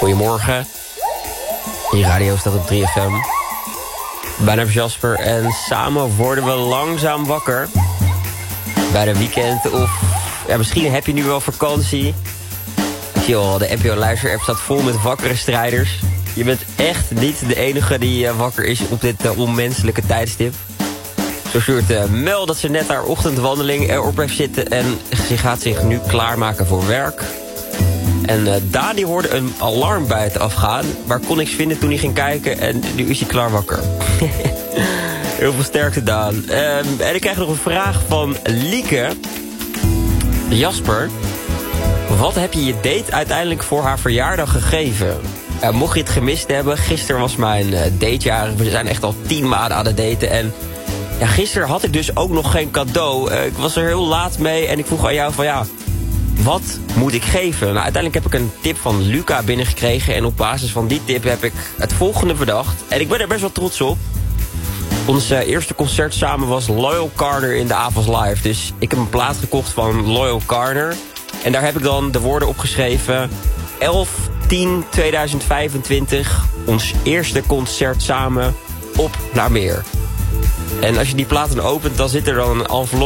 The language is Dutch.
Goedemorgen. Die radio staat op 3FM. Bijna Jasper en samen worden we langzaam wakker. Bij de weekend of ja, misschien heb je nu wel vakantie. Ik zie al, de NPO-luister-app staat vol met wakkere strijders. Je bent echt niet de enige die wakker is op dit onmenselijke tijdstip. Zo stuurt Mel dat ze net haar ochtendwandeling erop heeft zitten en ze gaat zich nu klaarmaken voor werk. En Dani hoorde een alarm buiten afgaan, maar kon niks vinden toen hij ging kijken en nu is hij klaar wakker. Heel veel sterkte, Daan. En ik krijg nog een vraag van Lieke. Jasper, wat heb je je date uiteindelijk voor haar verjaardag gegeven? Mocht je het gemist hebben, gisteren was mijn datejarig. We zijn echt al 10 maanden aan het daten en ja, gisteren had ik dus ook nog geen cadeau. Ik was er heel laat mee en ik vroeg aan jou van ja, wat moet ik geven? Nou, uiteindelijk heb ik een tip van Luca binnengekregen en op basis van die tip heb ik het volgende bedacht. En ik ben er best wel trots op. Ons eerste concert samen was Loyal Carner in de Avals Live. Dus ik heb een plaat gekocht van Loyal Carner. En daar heb ik dan de woorden opgeschreven. 11/10/2025. Ons eerste concert samen op naar meer. En als je die plaat dan opent, dan zit er dan een envelop